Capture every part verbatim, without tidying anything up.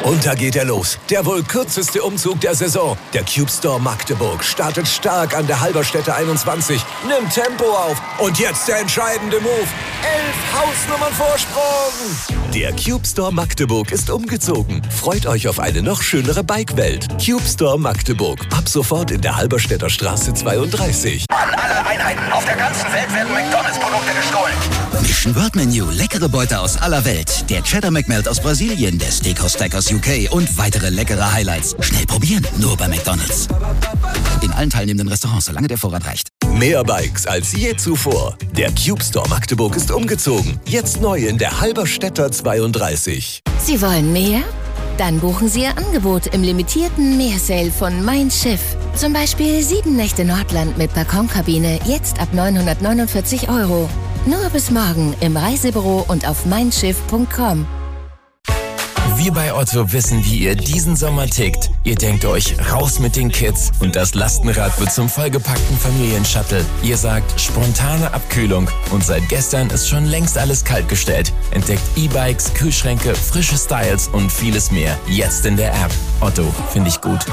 Und da geht er los. Der wohl kürzeste Umzug der Saison. Der Cube Store Magdeburg startet stark an der Halberstädter einundzwanzig, nimmt Tempo auf. Und jetzt der entscheidende Move. Elf Hausnummern Vorsprung. Der Cube Store Magdeburg ist umgezogen. Freut euch auf eine noch schönere Bike-Welt. Cube Store Magdeburg. Ab sofort in der Halberstädter Straße zweiunddreißig. An alle Einheiten auf der ganzen Welt werden McDonalds-Produkte gestohlen. Mission Word Menu. Leckere Beute aus aller Welt. Der Cheddar McMelt aus Brasilien, der Steakhouse Stack aus U K und weitere leckere Highlights. Schnell probieren, nur bei McDonalds. In allen teilnehmenden Restaurants, solange der Vorrat reicht. Mehr Bikes als je zuvor. Der Cube Store Magdeburg ist umgezogen. Jetzt neu in der Halberstädter zweiunddreißig. Sie wollen mehr? Dann buchen Sie Ihr Angebot im limitierten Meersale von Mein Schiff. Zum Beispiel sieben Nächte Nordland mit Balkonkabine, jetzt ab neunhundertneunundvierzig Euro. Nur bis morgen im Reisebüro und auf mein schiff punkt com. Wir bei Otto wissen, wie ihr diesen Sommer tickt. Ihr denkt euch, raus mit den Kids und das Lastenrad wird zum vollgepackten Familienshuttle. Ihr sagt, spontane Abkühlung und seit gestern ist schon längst alles kaltgestellt. Entdeckt E-Bikes, Kühlschränke, frische Styles und vieles mehr. Jetzt in der App. Otto, finde ich gut.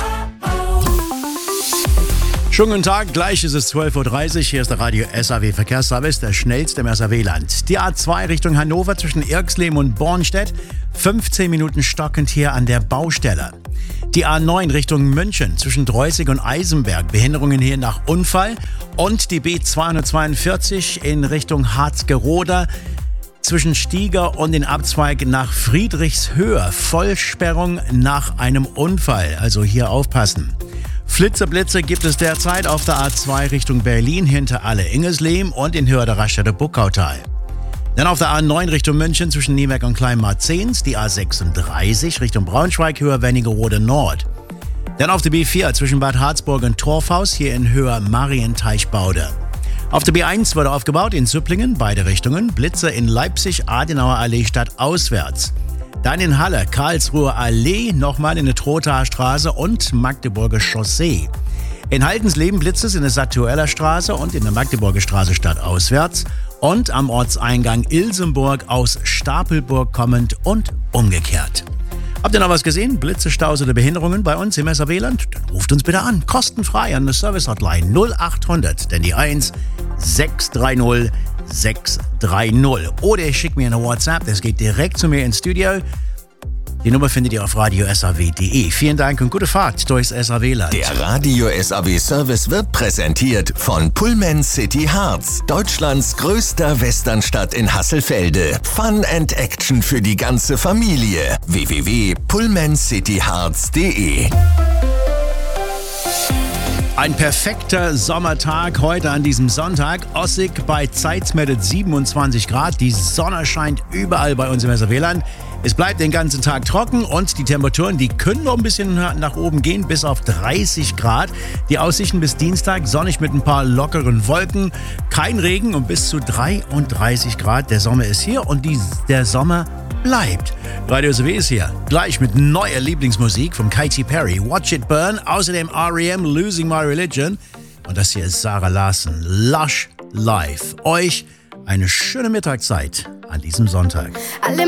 Schönen guten Tag, gleich ist es zwölf Uhr dreißig. Hier ist der Radio S A W Verkehrsservice, der schnellste im S A W-Land. Die A zwei Richtung Hannover zwischen Irxleben und Bornstedt, fünfzehn Minuten stockend hier an der Baustelle. Die A neun Richtung München zwischen Dreußig und Eisenberg, Behinderungen hier nach Unfall. Und die B zweihundertzweiundvierzig in Richtung Harzgerode zwischen Stieger und den Abzweig nach Friedrichshöhe, Vollsperrung nach einem Unfall, also hier aufpassen. Flitzeblitze gibt es derzeit auf der A zwei Richtung Berlin hinter Alle-Ingesleben und in Höhe der Raststätte Buckautal. Dann auf der A neun Richtung München zwischen Nieberg und Kleinmarzens, die A sechsunddreißig Richtung Braunschweig, Höhe Wernigerode Nord. Dann auf der B vier zwischen Bad Harzburg und Torfhaus, hier in Höhe Marienteichbaude. Auf der B eins wurde aufgebaut in Züpplingen, beide Richtungen, Blitze in Leipzig, Adenauer Allee stadtauswärts. Dann in Halle, Karlsruher Allee, nochmal in der Trothaer Straße und Magdeburger Chaussee. In Haldensleben Blitzes in der Satueller Straße und in der Magdeburger Straße stadtauswärts. Und am Ortseingang Ilsenburg aus Stapelburg kommend und umgekehrt. Habt ihr noch was gesehen? Blitze, Staus oder Behinderungen bei uns im S A W-Land? Dann ruft uns bitte an, kostenfrei an der Service-Hotline null acht hundert, denn die eins sechs drei null sechs drei null. Oder ihr schickt mir eine WhatsApp, das geht direkt zu mir ins Studio. Die Nummer findet ihr auf radio s a w punkt d e. Vielen Dank und gute Fahrt durchs S A W-Land. Der Radio S A W-Service wird präsentiert von Pullman City Harz, Deutschlands größter Westernstadt in Hasselfelde. Fun and Action für die ganze Familie. w w w punkt pullman city harz punkt d e. Ein perfekter Sommertag heute an diesem Sonntag. Ossig bei Zeitz-Medit siebenundzwanzig Grad. Die Sonne scheint überall bei uns im S A W-Land. Es bleibt den ganzen Tag trocken und die Temperaturen, die können noch ein bisschen nach oben gehen, bis auf dreißig Grad. Die Aussichten bis Dienstag sonnig mit ein paar lockeren Wolken. Kein Regen und bis zu dreiunddreißig Grad. Der Sommer ist hier und die, der Sommer bleibt. Radio S A W ist hier. Gleich mit neuer Lieblingsmusik von Katy Perry, Watch It Burn. Außerdem R E M, Losing My Religion. Und das hier ist Sarah Larson, Lush Life. Euch eine schöne Mittagszeit an diesem Sonntag. Alle